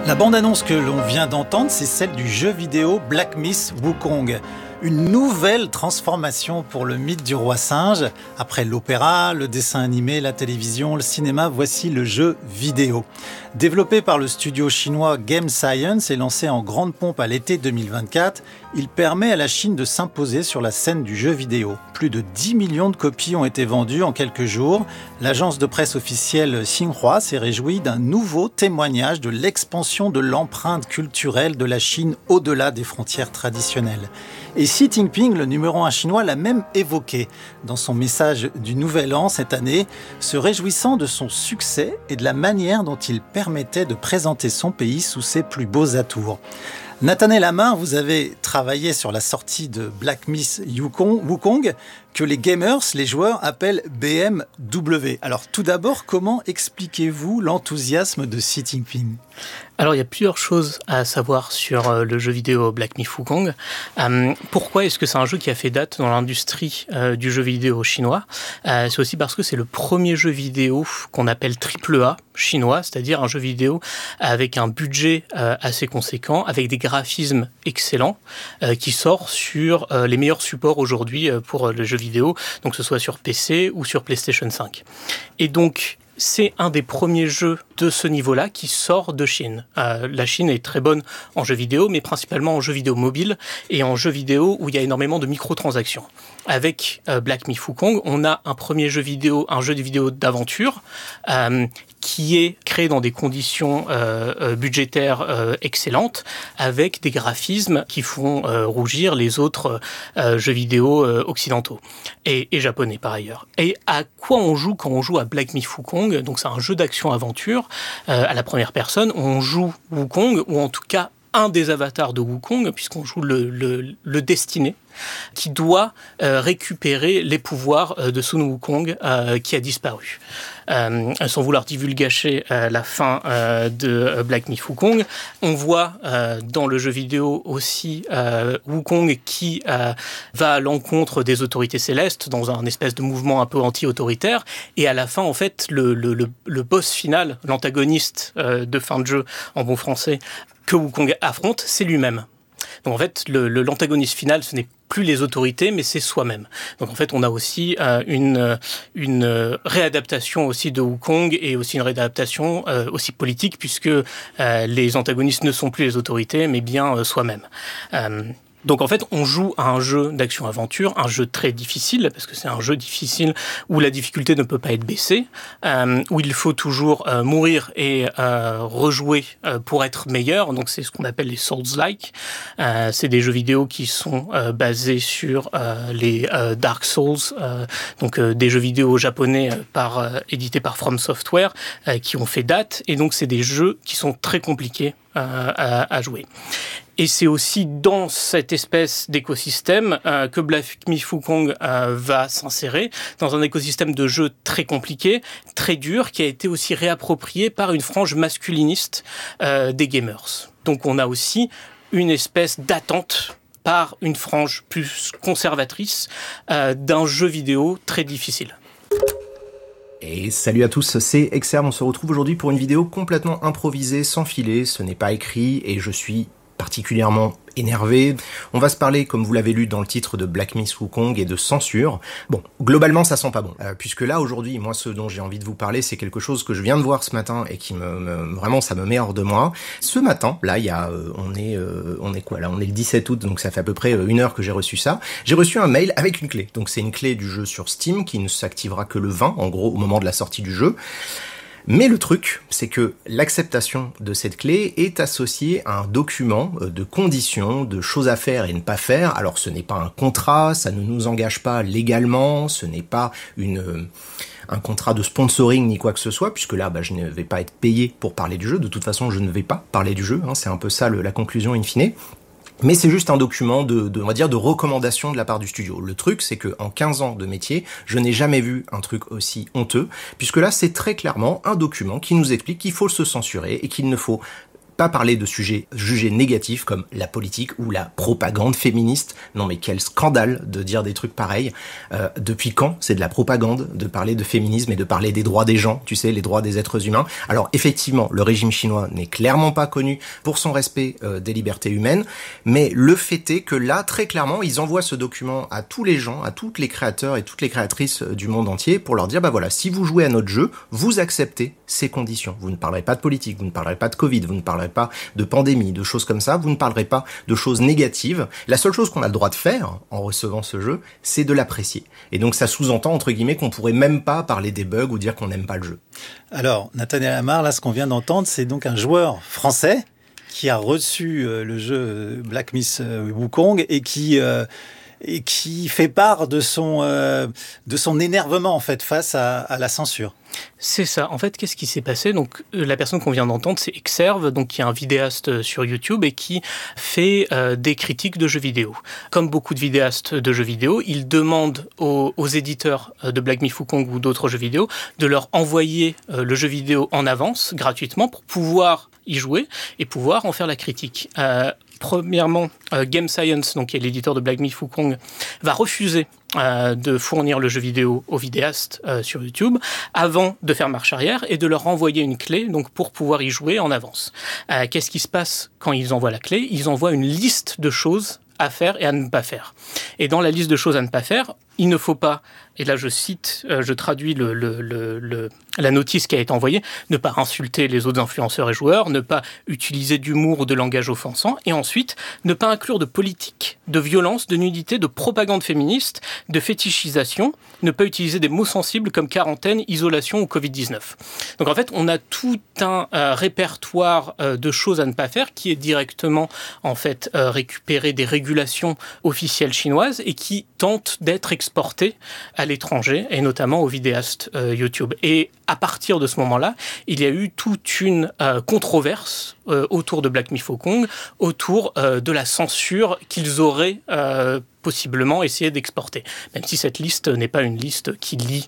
La bande-annonce que l'on vient d'entendre, c'est celle du jeu vidéo Black Myth Wukong. Une nouvelle transformation pour le mythe du roi singe. Après l'opéra, le dessin animé, la télévision, le cinéma, voici le jeu vidéo. Développé par le studio chinois Game Science et lancé en grande pompe à l'été 2024, il permet à la Chine de s'imposer sur la scène du jeu vidéo. Plus de 10 millions de copies ont été vendues en quelques jours. L'agence de presse officielle Xinhua s'est réjouie d'un nouveau témoignage de l'expansion de l'empreinte culturelle de la Chine au-delà des frontières traditionnelles. Et Xi Jinping, le numéro 1 chinois, l'a même évoqué dans son message du Nouvel An cette année, se réjouissant de son succès et de la manière dont il permettait de présenter son pays sous ses plus beaux atours. Nathanaël Amar, vous avez travaillé sur la sortie de Black Myth Wukong, que les gamers, les joueurs, appellent BMW. Alors tout d'abord, comment expliquez-vous l'enthousiasme de Xi Jinping ? Alors il y a plusieurs choses à savoir sur le jeu vidéo Black Myth Wukong. Pourquoi est-ce que c'est un jeu qui a fait date dans l'industrie du jeu vidéo chinois ? C'est aussi parce que c'est le premier jeu vidéo qu'on appelle AAA chinois, c'est-à-dire un jeu vidéo avec un budget assez conséquent, avec des graphismes excellents, qui sort sur les meilleurs supports aujourd'hui pour le jeu vidéo, donc que ce soit sur PC ou sur PlayStation 5. Et donc, c'est un des premiers jeux de ce niveau-là qui sort de Chine. La Chine est très bonne en jeux vidéo, mais principalement en jeux vidéo mobile et en jeux vidéo où il y a énormément de microtransactions. Avec Black Myth Wukong, on a un premier jeu de vidéo d'aventure qui est créé dans des conditions budgétaires excellentes, avec des graphismes qui font rougir les autres jeux vidéo occidentaux et japonais par ailleurs. Et à quoi on joue quand on joue à Black Myth Wukong ? Donc c'est un jeu d'action-aventure à la première personne. On joue Wukong, ou en tout cas un des avatars de Wukong, puisqu'on joue le Destiné, qui doit récupérer les pouvoirs de Sun Wukong qui a disparu. Sans vouloir divulgacher la fin de Black Myth Wukong, on voit dans le jeu vidéo aussi Wukong qui va à l'encontre des autorités célestes dans un espèce de mouvement un peu anti-autoritaire, et à la fin, en fait, le boss final, l'antagoniste de fin de jeu en bon français, que Wukong affronte, c'est lui-même. Donc en fait, l'antagoniste final, ce n'est plus les autorités, mais c'est soi-même. Donc en fait, on a aussi une réadaptation aussi de Wukong, et aussi une réadaptation aussi politique, puisque les antagonistes ne sont plus les autorités, mais bien soi-même. Donc en fait, on joue à un jeu d'action-aventure, un jeu très difficile, parce que c'est un jeu difficile où la difficulté ne peut pas être baissée, où il faut toujours mourir et rejouer pour être meilleur. Donc c'est ce qu'on appelle les Souls-like. C'est des jeux vidéo qui sont basés sur les Dark Souls, donc des jeux vidéo japonais édités par From Software, qui ont fait date. Et donc c'est des jeux qui sont très compliqués à jouer. Et c'est aussi dans cette espèce d'écosystème que Black Myth Wukong va s'insérer, dans un écosystème de jeux très compliqué, très dur, qui a été aussi réapproprié par une frange masculiniste des gamers. Donc on a aussi une espèce d'attente par une frange plus conservatrice d'un jeu vidéo très difficile. Et salut à tous, c'est Exerm, on se retrouve aujourd'hui pour une vidéo complètement improvisée, sans filet, ce n'est pas écrit, et je suis particulièrement énervé. On va se parler, comme vous l'avez lu dans le titre, de Black Myth Wukong et de censure. Bon, globalement, ça sent pas bon. Puisque là, aujourd'hui, moi, ce dont j'ai envie de vous parler, c'est quelque chose que je viens de voir ce matin et qui vraiment, ça me met hors de moi. Ce matin, là, il y a, on est quoi, là? On est le 17 août, donc ça fait à peu près une heure que j'ai reçu ça. J'ai reçu un mail avec une clé. Donc c'est une clé du jeu sur Steam qui ne s'activera que le 20, en gros, au moment de la sortie du jeu. Mais le truc, c'est que l'acceptation de cette clé est associée à un document de conditions, de choses à faire et ne pas faire. Alors ce n'est pas un contrat, ça ne nous engage pas légalement, ce n'est pas un contrat de sponsoring ni quoi que ce soit, puisque là, je ne vais pas être payé pour parler du jeu. De toute façon, je ne vais pas parler du jeu, c'est un peu ça la conclusion in fine. Mais c'est juste un document on va dire, de recommandation de la part du studio. Le truc, c'est que en 15 ans de métier, je n'ai jamais vu un truc aussi honteux, puisque là, c'est très clairement un document qui nous explique qu'il faut se censurer et qu'il ne faut pas parler de sujets jugés négatifs comme la politique ou la propagande féministe. Non mais quel scandale de dire des trucs pareils. Depuis quand c'est de la propagande de parler de féminisme et de parler des droits des gens, tu sais, les droits des êtres humains. Alors effectivement, le régime chinois n'est clairement pas connu pour son respect des libertés humaines, mais le fait est que là, très clairement, ils envoient ce document à tous les gens, à tous les créateurs et toutes les créatrices du monde entier pour leur dire, bah voilà, si vous jouez à notre jeu, vous acceptez ces conditions. Vous ne parlerez pas de politique, vous ne parlerez pas de Covid, vous ne parlerez pas de pandémie, de choses comme ça, vous ne parlerez pas de choses négatives. La seule chose qu'on a le droit de faire en recevant ce jeu, c'est de l'apprécier. Et donc ça sous-entend, entre guillemets, qu'on pourrait même pas parler des bugs ou dire qu'on n'aime pas le jeu. Alors, Nathaniel Amar, là, ce qu'on vient d'entendre, c'est donc un joueur français qui a reçu le jeu Black Myth Wukong et qui fait part de son énervement en fait face à la censure. C'est ça. En fait, qu'est-ce qui s'est passé ? Donc, la personne qu'on vient d'entendre, c'est Exerve, donc qui est un vidéaste sur YouTube et qui fait des critiques de jeux vidéo. Comme beaucoup de vidéastes de jeux vidéo, il demande aux éditeurs de Black Myth Wukong ou d'autres jeux vidéo de leur envoyer le jeu vidéo en avance, gratuitement, pour pouvoir y jouer et pouvoir en faire la critique. Premièrement, Game Science, donc qui est l'éditeur de Black Myth Wukong, va refuser de fournir le jeu vidéo aux vidéastes sur YouTube avant de faire marche arrière et de leur envoyer une clé donc pour pouvoir y jouer en avance. Qu'est-ce qui se passe quand ils envoient la clé ? Ils envoient une liste de choses à faire et à ne pas faire. Et dans la liste de choses à ne pas faire, il ne faut pas, et là je cite, je traduis la notice qui a été envoyée, ne pas insulter les autres influenceurs et joueurs, ne pas utiliser d'humour ou de langage offensant, et ensuite ne pas inclure de politique, de violence, de nudité, de propagande féministe, de fétichisation, ne pas utiliser des mots sensibles comme quarantaine, isolation ou Covid-19. Donc en fait, on a tout un répertoire de choses à ne pas faire qui est directement en fait récupéré des régulations officielles chinoises et qui tente d'être exporté à l'étranger et notamment aux vidéastes YouTube. Et à partir de ce moment-là, il y a eu toute une controverse autour de Black Myth Wukong, autour de la censure qu'ils auraient possiblement essayé d'exporter, même si cette liste n'est pas une liste qui lie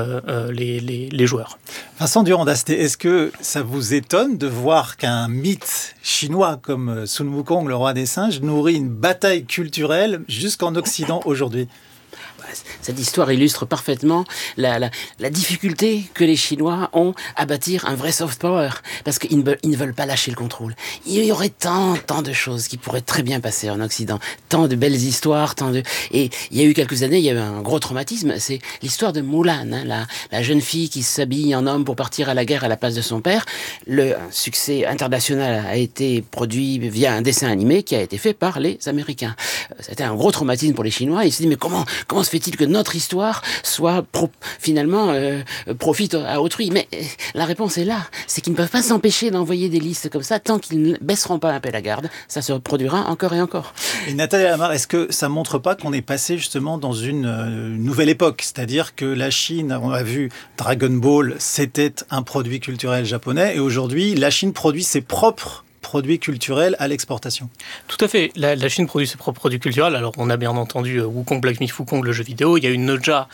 les joueurs. Vincent Durand-Dasté, est-ce que ça vous étonne de voir qu'un mythe chinois comme Sun Wukong, le roi des singes, nourrit une bataille culturelle jusqu'en Occident aujourd'hui ? Cette histoire illustre parfaitement la difficulté que les Chinois ont à bâtir un vrai soft power, parce qu'ils ne veulent pas lâcher le contrôle. Il y aurait tant de choses qui pourraient très bien passer en Occident, tant de belles histoires, et il y a eu quelques années, il y a eu un gros traumatisme, c'est l'histoire de Mulan, la jeune fille qui s'habille en homme pour partir à la guerre à la place de son père. Le succès international a été produit via un dessin animé qui a été fait par les Américains. C'était un gros traumatisme pour les Chinois. Ils se disent mais comment se fait-il que notre histoire soit finalement profite à autrui? Mais la réponse est là, c'est qu'ils ne peuvent pas s'empêcher d'envoyer des listes comme ça tant qu'ils ne baisseront pas un peu la garde. Ça se reproduira encore et encore. Et Nathalie Amar, est-ce que ça montre pas qu'on est passé justement dans une nouvelle époque? C'est-à-dire que la Chine, on a vu Dragon Ball, c'était un produit culturel japonais, et aujourd'hui, la Chine produit ses propres produits culturels à l'exportation. Tout à fait. La Chine produit ses propres produits culturels. Alors, on a bien entendu Wukong, Black Myth Wukong, le jeu vidéo. Il y a eu Noja,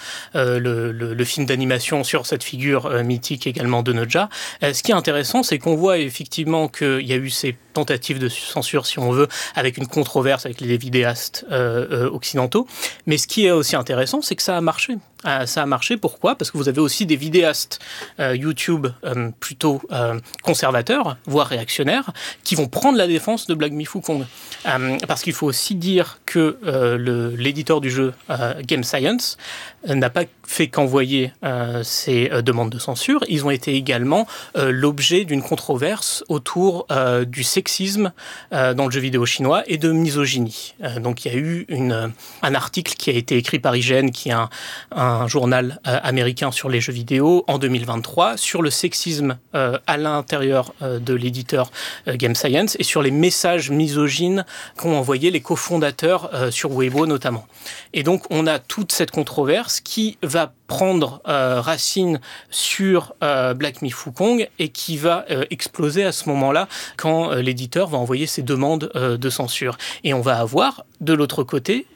le film d'animation sur cette figure mythique également de Noja. Ce qui est intéressant, c'est qu'on voit effectivement qu'il y a eu ces tentatives de censure, si on veut, avec une controverse avec les vidéastes occidentaux. Mais ce qui est aussi intéressant, c'est que ça a marché. Ça a marché, pourquoi ? Parce que vous avez aussi des vidéastes YouTube plutôt conservateurs, voire réactionnaires, qui vont prendre la défense de Black Myth Wukong. Parce qu'il faut aussi dire que l'éditeur du jeu, Game Science, n'a pas fait qu'envoyer ces demandes de censure. Ils ont été également l'objet d'une controverse autour du sexisme dans le jeu vidéo chinois et de misogynie. Donc il y a eu un article qui a été écrit par IGN, qui est un journal américain sur les jeux vidéo, en 2023, sur le sexisme à l'intérieur de l'éditeur Game Science et sur les messages misogynes qu'ont envoyés les cofondateurs sur Weibo notamment. Et donc on a toute cette controverse qui va prendre racine sur Black Myth Wukong et qui va exploser à ce moment-là quand l'éditeur va envoyer ses demandes de censure. Et on va avoir, de l'autre côté,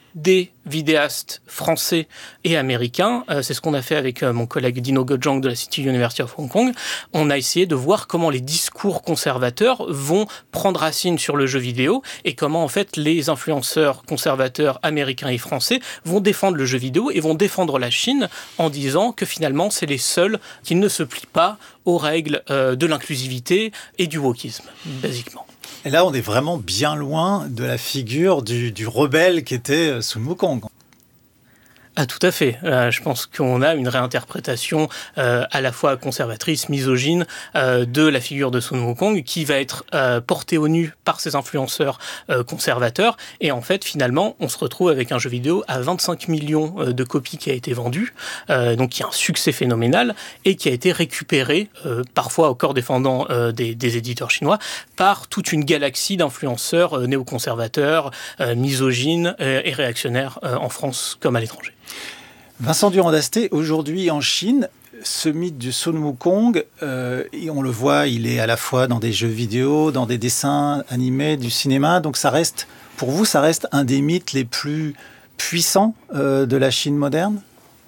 des vidéastes français et américains. C'est ce qu'on a fait avec mon collègue Dino Gojang de la City University of Hong Kong. On a essayé de voir comment les discours conservateurs vont prendre racine sur le jeu vidéo et comment en fait les influenceurs conservateurs américains et français vont défendre le jeu vidéo et vont défendre la Chine en disant que finalement c'est les seuls qui ne se plient pas aux règles de l'inclusivité et du wokisme, basiquement. Et là, on est vraiment bien loin de la figure du rebelle qui était Sun Wukong. Ah, tout à fait. Je pense qu'on a une réinterprétation à la fois conservatrice, misogyne de la figure de Sun Wukong qui va être portée au nu par ces influenceurs conservateurs. Et en fait, finalement, on se retrouve avec un jeu vidéo à 25 millions de copies qui a été vendu, donc qui a un succès phénoménal et qui a été récupéré, parfois au corps défendant des éditeurs chinois, par toute une galaxie d'influenceurs néoconservateurs, misogynes et réactionnaires en France comme à l'étranger. Vincent Durand-Dasté, aujourd'hui en Chine, ce mythe du Sun Wukong, on le voit, il est à la fois dans des jeux vidéo, dans des dessins animés, du cinéma. Donc pour vous, ça reste un des mythes les plus puissants de la Chine moderne ?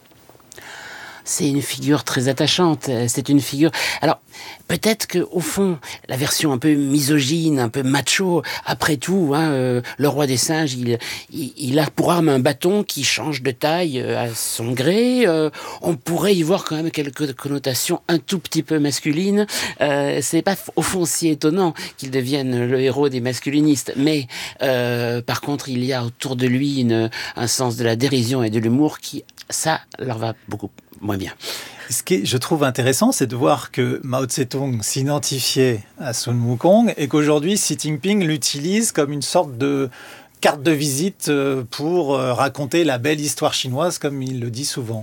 C'est une figure très attachante. C'est une figure... Alors, peut-être qu'au fond, la version un peu misogyne, un peu macho, après tout, le roi des singes, il a pour arme un bâton qui change de taille à son gré. On pourrait y voir quand même quelques connotations un tout petit peu masculines. C'est pas au fond si étonnant qu'il devienne le héros des masculinistes. Mais par contre, il y a autour de lui un sens de la dérision et de l'humour qui, ça, leur va beaucoup moins bien. Ce qui, je trouve intéressant, c'est de voir que Mao Tse-tung s'identifiait à Sun Wukong et qu'aujourd'hui, Xi Jinping l'utilise comme une sorte de carte de visite pour raconter la belle histoire chinoise, comme il le dit souvent.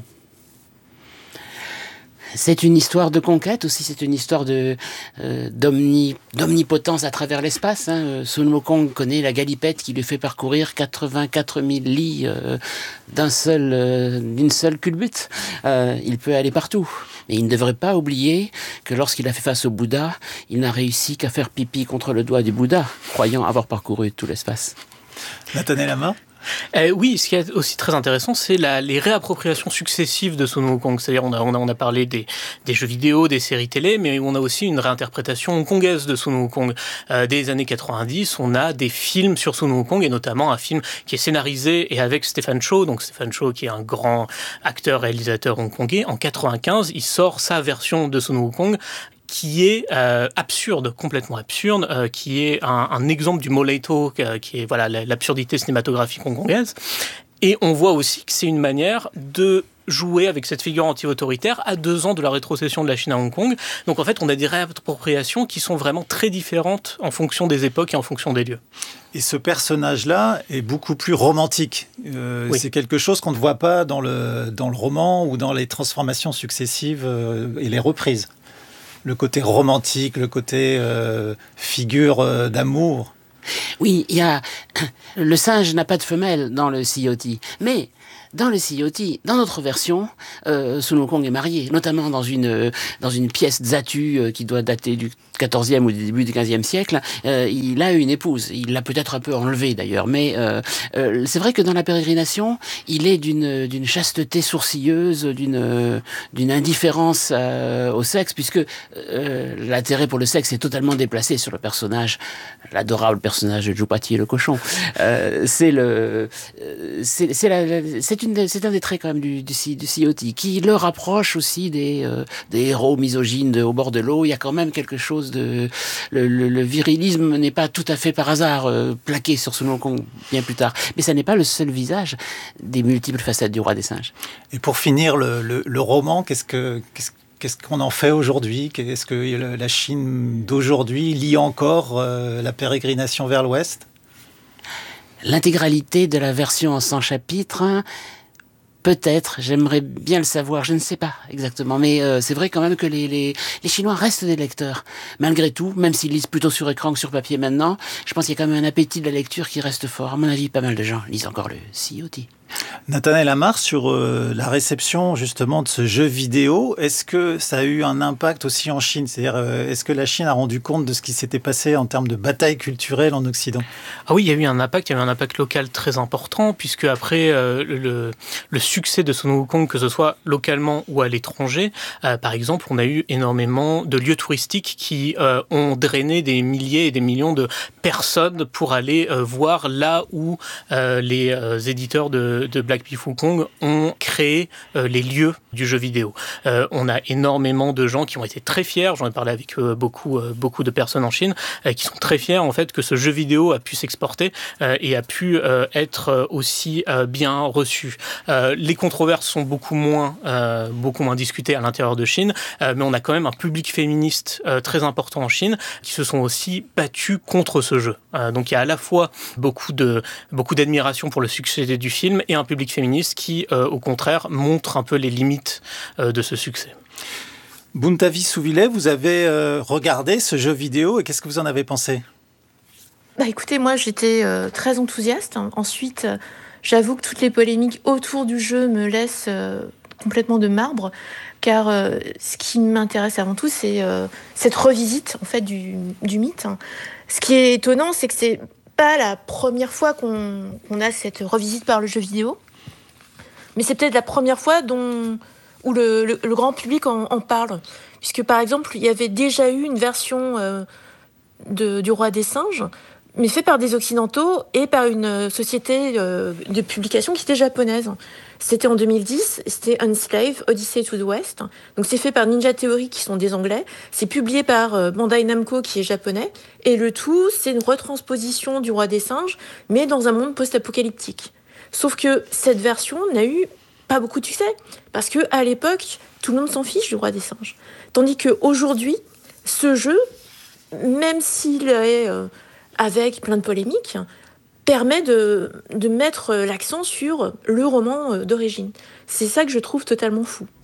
C'est une histoire de conquête aussi, c'est une histoire d'omnipotence à travers l'espace. Sun Wukong connaît la galipette qui lui fait parcourir 84 000 lits d'une seule culbute. Il peut aller partout. Mais il ne devrait pas oublier que lorsqu'il a fait face au Bouddha, il n'a réussi qu'à faire pipi contre le doigt du Bouddha, croyant avoir parcouru tout l'espace. Nathanaël Lama ? Oui, ce qui est aussi très intéressant, c'est les réappropriations successives de Sun Wukong. C'est-à-dire, on a parlé des jeux vidéo, des séries télé, mais on a aussi une réinterprétation hongkongaise de Sun Wukong. Des années 90, on a des films sur Sun Wukong, et notamment un film qui est scénarisé et avec Stephen Chow. Donc Stephen Chow, qui est un grand acteur, réalisateur hongkongais. En 95, il sort sa version de Sun Wukong, qui est absurde, complètement absurde, qui est un exemple du moleito, qui est voilà l'absurdité cinématographique hongkongaise. Et on voit aussi que c'est une manière de jouer avec cette figure anti-autoritaire à 2 ans de la rétrocession de la Chine à Hong Kong. Donc en fait, on a des réappropriations qui sont vraiment très différentes en fonction des époques et en fonction des lieux. Et ce personnage-là est beaucoup plus romantique. Oui. C'est quelque chose qu'on ne voit pas dans le roman ou dans les transformations successives et les reprises. Le côté romantique, le côté figure d'amour. Oui, il y a... Le singe n'a pas de femelle dans le Sea of Thieves, mais dans le Sea of Thieves, dans notre version, Sun Wukong est marié, notamment dans une pièce Zatu qui doit dater du 14e ou du début du 15e siècle. Il a une épouse. Il l'a peut-être un peu enlevée d'ailleurs, mais c'est vrai que dans la pérégrination, il est d'une chasteté sourcilleuse, d'une indifférence au sexe, puisque l'intérêt pour le sexe est totalement déplacé sur le personnage, l'adorable personnage de Jupati le cochon. C'est un des traits quand même du Sea of Thieves, qui le rapproche aussi des héros misogynes au bord de l'eau. Il y a quand même quelque chose de... Le virilisme n'est pas tout à fait par hasard plaqué sur Sun Wukong bien plus tard. Mais ça n'est pas le seul visage des multiples facettes du roi des singes. Et pour finir, le roman, qu'est-ce qu'on en fait aujourd'hui ? Est-ce que la Chine d'aujourd'hui lit encore la pérégrination vers l'Ouest ? L'intégralité de la version en 100 chapitres, peut-être, j'aimerais bien le savoir, je ne sais pas exactement, mais c'est vrai quand même que les Chinois restent des lecteurs. Malgré tout, même s'ils lisent plutôt sur écran que sur papier maintenant, je pense qu'il y a quand même un appétit de la lecture qui reste fort. À mon avis, pas mal de gens lisent encore le Sea of Thieves. Nathanaël Amar, sur la réception justement de ce jeu vidéo, est-ce que ça a eu un impact aussi en Chine? C'est-à-dire, est-ce que la Chine a rendu compte de ce qui s'était passé en termes de bataille culturelle en Occident? Ah oui, il y a eu un impact local très important, puisque après le succès de Sun Wukong, que ce soit localement ou à l'étranger, par exemple, on a eu énormément de lieux touristiques qui ont drainé des milliers et des millions de personnes pour aller voir là où les éditeurs de Black Myth Wukong ont créé les lieux du jeu vidéo. On a énormément de gens qui ont été très fiers, j'en ai parlé avec beaucoup de personnes en Chine, qui sont très fiers en fait que ce jeu vidéo a pu s'exporter et a pu être aussi bien reçu. Les controverses sont beaucoup moins discutées à l'intérieur de Chine, mais on a quand même un public féministe très important en Chine qui se sont aussi battus contre ce jeu. Donc il y a à la fois beaucoup d'admiration pour le succès du film et un public féministe qui, au contraire, montre un peu les limites de ce succès. Buntavi Souvillet, vous avez regardé ce jeu vidéo et qu'est-ce que vous en avez pensé? Écoutez, moi j'étais très enthousiaste. Ensuite, j'avoue que toutes les polémiques autour du jeu me laissent complètement de marbre, car ce qui m'intéresse avant tout, c'est cette revisite en fait du mythe. Ce qui est étonnant, c'est que c'est pas la première fois qu'on a cette revisite par le jeu vidéo, mais c'est peut-être la première fois où le grand public en parle. Puisque par exemple, il y avait déjà eu une version du Roi des Singes, mais fait par des Occidentaux et par une société de publication qui était japonaise. C'était en 2010, c'était Enslaved, Odyssey to the West. Donc c'est fait par Ninja Theory, qui sont des Anglais. C'est publié par Bandai Namco, qui est japonais. Et le tout, c'est une retransposition du Roi des Singes, mais dans un monde post-apocalyptique. Sauf que cette version n'a eu pas beaucoup de succès, parce que à l'époque, tout le monde s'en fiche du Roi des Singes. Tandis qu'aujourd'hui, ce jeu, même s'il est avec plein de polémiques, permet de mettre l'accent sur le roman d'origine. C'est ça que je trouve totalement fou.